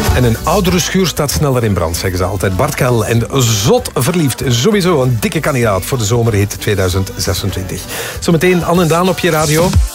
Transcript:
En een oudere schuur staat sneller in brand, zeggen ze altijd. Bart Kel en Zot Verliefd. Sowieso een dikke kandidaat voor de zomerhit 2026. Zometeen Anne en Daan op je radio.